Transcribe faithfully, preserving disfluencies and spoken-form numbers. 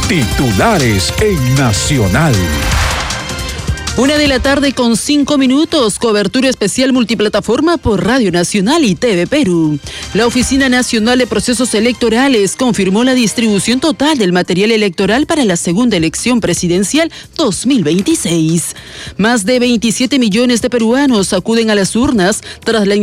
Titulares en Nacional. Una de la tarde con cinco minutos, cobertura especial multiplataforma por Radio Nacional y T V Perú. La Oficina Nacional de Procesos Electorales confirmó la distribución total del material electoral para la segunda elección presidencial dos mil veintiséis. Más de veintisiete millones de peruanos acuden a las urnas tras la